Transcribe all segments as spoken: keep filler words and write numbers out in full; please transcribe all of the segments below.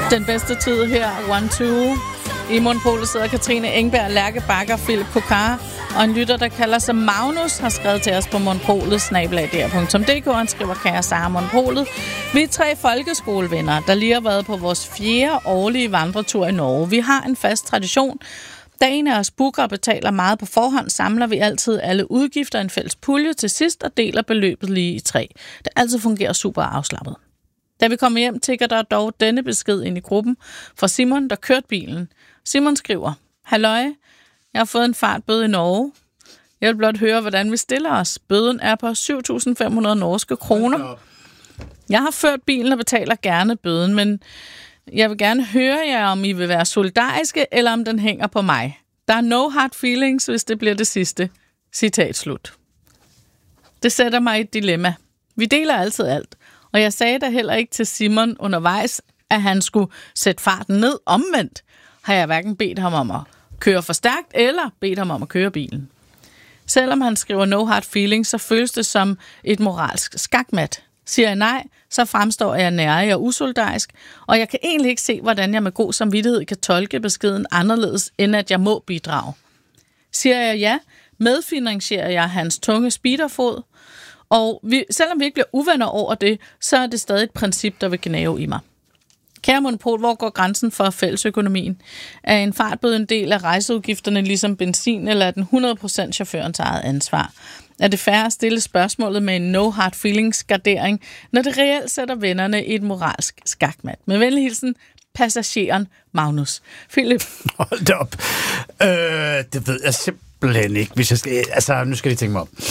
Den bedste tid her, one two. I Monopolet sidder Katrine Engberg, Lærke Bakker, Philip Kokar, og en lytter, der kalder sig Magnus, har skrevet til os på monopolet snabel-a d r punktum d k. Han skriver, kære Sara Monopolet. Vi er tre folkeskolevenner, der lige har været på vores fjerde årlige vandretur i Norge. Vi har en fast tradition. Da en af os booker og betaler meget på forhånd, samler vi altid alle udgifter i en fælles pulje til sidst og deler beløbet lige i tre. Det altid fungerer super afslappet. Da vi kommer hjem, tikker der dog denne besked ind i gruppen fra Simon, der kørte bilen. Simon skriver, halløj, jeg har fået en fartbøde i Norge. Jeg vil blot høre, hvordan vi stiller os. Bøden er på syv tusind fem hundrede norske kroner. Jeg har ført bilen og betaler gerne bøden, men jeg vil gerne høre jer, om I vil være solidariske, eller om den hænger på mig. Der er no hard feelings, hvis det bliver det sidste. Citat slut. Det sætter mig i et dilemma. Vi deler altid alt. Og jeg sagde da heller ikke til Simon undervejs, at han skulle sætte farten ned. Omvendt har jeg hverken bedt ham om at køre for stærkt, eller bedt ham om at køre bilen. Selvom han skriver no hard feelings, så føles det som et moralsk skakmat. Siger jeg nej, så fremstår jeg nærig og usolidarisk, og jeg kan egentlig ikke se, hvordan jeg med god samvittighed kan tolke beskeden anderledes, end at jeg må bidrage. Siger jeg ja, medfinansierer jeg hans tunge speederfod, og vi, selvom vi ikke bliver uvenner over det, så er det stadig et princip, der vil gnave i mig. Kære Monopol, hvor går grænsen for fællesøkonomien? Er en fartbøde en del af rejseudgifterne ligesom benzin, eller er den hundrede procent chaufførens eget ansvar? Er det fair at stille spørgsmålet med en no hard feelings gardering, når det reelt sætter vennerne i et moralsk skakmat? Med venlig hilsen, passageren Magnus. Philip? Hold da op. Øh, det ved jeg simpelthen ikke, hvis jeg skal... Altså, nu skal jeg tænke mig om.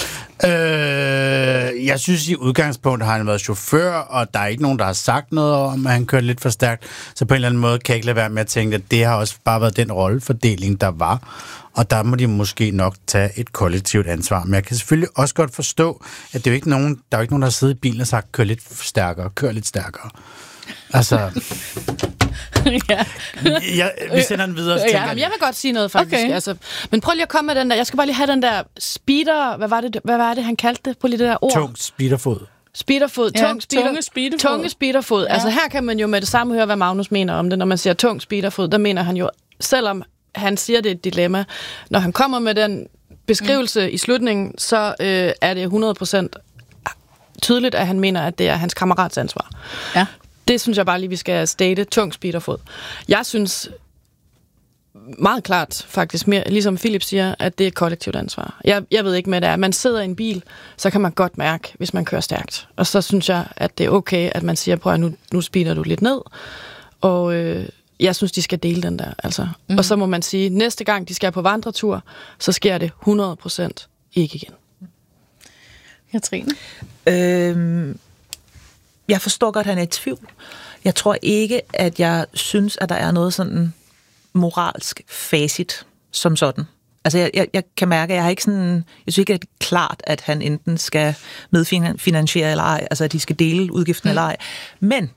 Øh, jeg synes, i udgangspunktet har han været chauffør, og der er ikke nogen, der har sagt noget om, at han kørte lidt for stærkt. Så på en eller anden måde kan jeg ikke lade være med at tænke, at det har også bare været den rollefordeling, der var. Og der må de måske nok tage et kollektivt ansvar. Men jeg kan selvfølgelig også godt forstå, at det er jo ikke nogen, der er jo ikke nogen, der har siddet i bilen og sagt, kør lidt stærkere, kør lidt stærkere. Altså... ja. ja, vi sender den videre. Ja, jeg vil godt sige noget, faktisk. Okay. Altså, men prøv lige at komme med den der. Jeg skal bare lige have den der speeder... Hvad var det, hvad var det han kaldte det? På lige det der ord. Tung speederfod. Speederfod. Ja, tung speeder, tunge speederfod. Tunge speederfod. Ja. Altså her kan man jo med det samme høre, hvad Magnus mener om det. Når man siger tung speederfod, der mener han jo, selvom han siger, det er et dilemma, når han kommer med den beskrivelse mm. i slutningen, så øh, er det hundrede procent tydeligt, at han mener, at det er hans kammerats ansvar. Ja. Det synes jeg bare lige, vi skal state. Tung speederfod. Jeg synes meget klart, faktisk, mere, ligesom Philip siger, at det er et kollektivt ansvar. Jeg, jeg ved ikke med det er. Man sidder i en bil, så kan man godt mærke, hvis man kører stærkt. Og så synes jeg, at det er okay, at man siger, prøv at nu, nu speeder du lidt ned. Og øh, jeg synes, de skal dele den der. Altså. Mm. Og så må man sige, næste gang de skal på vandretur, så sker det hundrede procent ikke igen. Katrine? Øhm, jeg forstår godt, at han er i tvivl. Jeg tror ikke, at jeg synes, at der er noget sådan moralsk facit som sådan. Altså, jeg, jeg, jeg kan mærke, at jeg har ikke sådan... Jeg synes ikke, at det er klart, at han enten skal medfinansiere eller ej, altså at de skal dele udgiften mm. eller ej. Men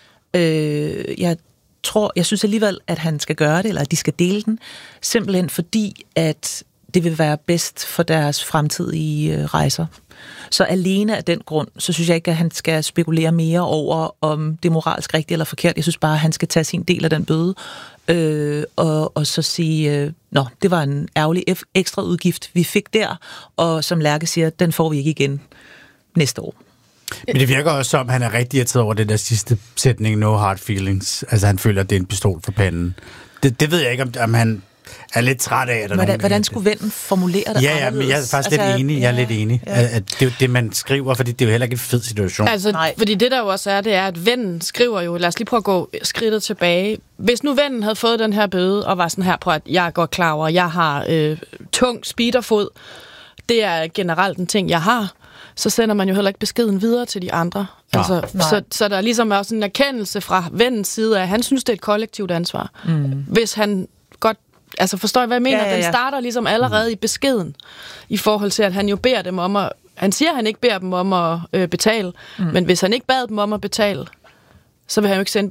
øh, jeg tror, jeg synes alligevel, at han skal gøre det, eller at de skal dele den, simpelthen fordi, at det vil være bedst for deres fremtidige øh, rejser. Så alene af den grund, så synes jeg ikke, at han skal spekulere mere over, om det er moralsk rigtigt eller forkert. Jeg synes bare, at han skal tage sin del af den bøde, øh, og, og så sige, øh, nå, det var en ærgerlig f- ekstra udgift, vi fik der, og som Lærke siger, den får vi ikke igen næste år. Men det virker også som, han er rigtig irriteret over det der sidste sætning, no hard feelings. Altså, han føler, at det er en pistol for panden. Det, det ved jeg ikke, om, om han er lidt træt af. Eller hvordan, hvordan skulle vennen formulere det? Ja, ja, men jeg er faktisk altså, lidt enig. Jeg er ja, lidt enig. Ja. At det er jo det, man skriver, fordi det er jo heller ikke en fed situation. Altså, Nej. fordi det der jo også er, det er, at vennen skriver jo, lad os lige prøve at gå skridtet tilbage. Hvis nu vennen havde fået den her bøde, og var sådan her på, at jeg er godt klar over, jeg har øh, tung speederfod, det er generelt en ting, jeg har, så sender man jo heller ikke beskeden videre til de andre. Ja. Altså, så, så der er ligesom også en erkendelse fra vennens side af, at han synes, det er et kollektivt ansvar. Mm. Hvis han godt... Altså forstår jeg, hvad jeg mener? Ja, ja, ja. Den starter ligesom allerede mm. i beskeden, i forhold til, at han jo beder dem om at... Han siger, at han ikke beder dem om at øh, betale, mm. men hvis han ikke bad dem om at betale, så vil han jo ikke sende beskeden.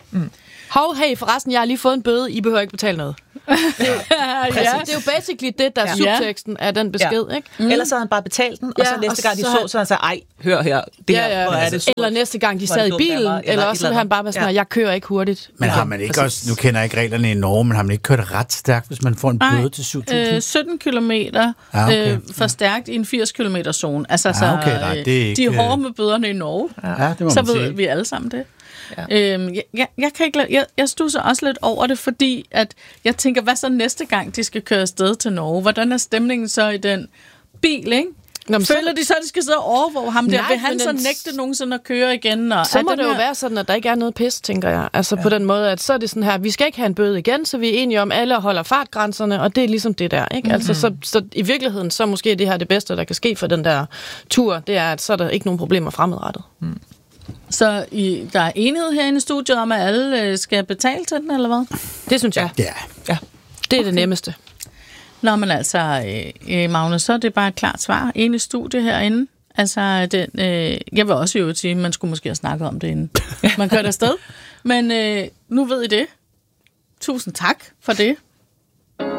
Mm. Hov, hey, forresten, jeg har lige fået en bøde, I behøver ikke betale noget. Det er, ja. Det er jo basically det, der er ja. subteksten af den besked, ja. ikke? Mm. Ellers havde han bare betalt den, og så ja, næste gang de så, så, så han sagde, ej, hør her, det ja, ja. her, hvor er det surt. Eller næste gang de sad i bilen, eller, eller også ville han bare være sådan, ja. jeg kører ikke hurtigt. Men har man ikke også, nu kender jeg ikke reglerne i Norge, men har man ikke kørt ret stærkt, hvis man får en bøde til syv tusind? Øh, sytten kilometer ah, okay. øh, for stærkt i en firs kilometer zone. Altså, ah, okay, nej, det er ikke, de er hårde med bøderne i Norge. Ja, det må så man ved sige. vi alle sammen det. Ja. Øhm, jeg, jeg, jeg, kan ikke, jeg, jeg stusser også lidt over det, fordi at jeg tænker, hvad så næste gang, de skal køre afsted til Norge? Hvordan er stemningen så i den bil, ikke? Nå, føler de så, at de skal sidde og overvåge ham der? Nej, vil han så den... nægte nogensinde at køre igen? Og så må det jo her... være sådan, at der ikke er noget pis, tænker jeg. Altså ja. på den måde, at så er det sådan her, vi skal ikke have en bøde igen, så vi er enige om, alle holder fartgrænserne, og det er ligesom det der, ikke? Mm-hmm. Altså, så, så i virkeligheden, så måske det her det bedste, der kan ske for den der tur, det er, at så er der ikke nogen problemer fremadrettet. Mm. Så i, der er enighed herinde i studiet om, at alle øh, skal betale til den, eller hvad? Det synes jeg. Ja. ja. Det er okay. Det nemmeste. Nå, men altså, øh, Magnus, så er det bare et klart svar. Enig studie herinde. Altså, den, øh, jeg vil også jo sige, at man skulle måske have snakket om det, inden man kørte afsted. Men øh, nu ved I det. Tusind tak for det.